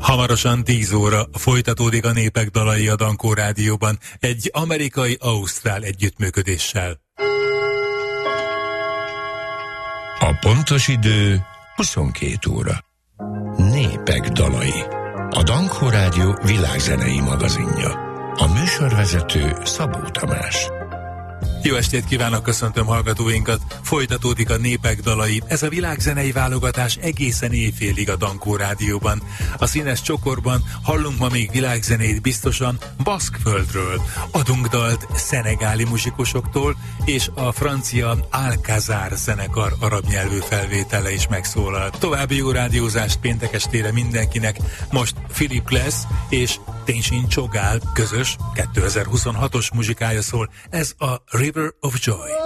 Hamarosan 10 óra folytatódik a Népek dalai a Dankó Rádióban egy amerikai-ausztrál együttműködéssel. A pontos idő 22 óra. Népek dalai. A Dankó Rádió világzenei magazinja. A műsorvezető Szabó Tamás. Jó estét kívánok, köszöntöm hallgatóinkat! Folytatódik a Népek dalai, ez a világzenei válogatás egészen éjfélig a Dankó Rádióban. A színes csokorban hallunk ma még világzenét biztosan Baszkföldről. Adunk dalt szenegáli muzsikusoktól, és a francia Alcazar zenekar arab nyelvű felvétele is megszólal. További jó rádiózást péntek estére mindenkinek. Most Philip Glass és Tenzin Csogál közös 2026-os muzsikája szól. Ez a River of Joy.